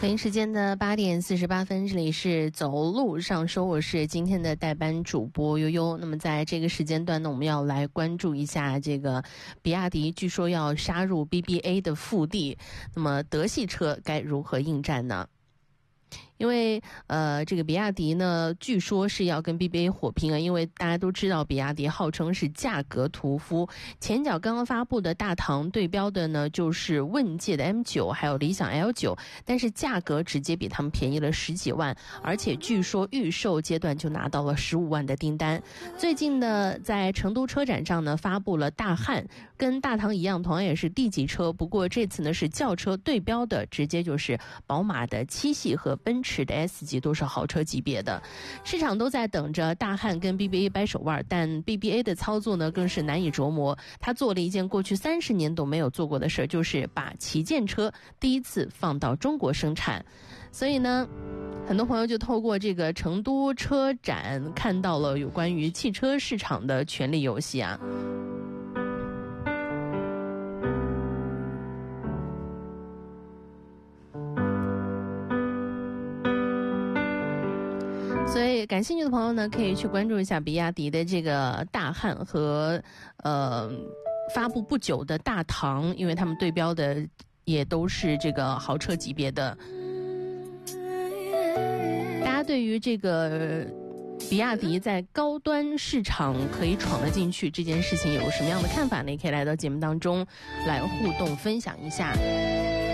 北京时间的8点48分，这里是走路上说，我是今天的代班主播悠悠。那么在这个时间段呢，我们要来关注一下这个比亚迪据说要杀入 BBA 的腹地，那么德系车该如何应战呢？因为这个比亚迪呢，据说是要跟 BBA 火拼啊，因为大家都知道比亚迪号称是价格屠夫，前脚刚刚发布的大唐对标的呢就是问界的 M9 还有理想 L9， 但是价格直接比他们便宜了10几万，而且据说预售阶段就拿到了15万的订单。最近呢，在成都车展上呢发布了大汉，跟大唐一样同样也是 D 级车，不过这次呢是轿车对标的，直接就是宝马的7系和奔驰的 S 级，都是豪车级别的。市场都在等着大汉跟 BBA 掰手腕，但 BBA 的操作呢更是难以琢磨。他做了一件过去30年都没有做过的事，就是把旗舰车第一次放到中国生产。所以呢，很多朋友就透过这个成都车展看到了有关于汽车市场的权力游戏啊。所以感兴趣的朋友呢，可以去关注一下比亚迪的这个大汉和发布不久的大唐，因为他们对标的也都是这个豪车级别的。大家对于这个比亚迪在高端市场可以闯得进去这件事情有什么样的看法呢？也可以来到节目当中来互动分享一下。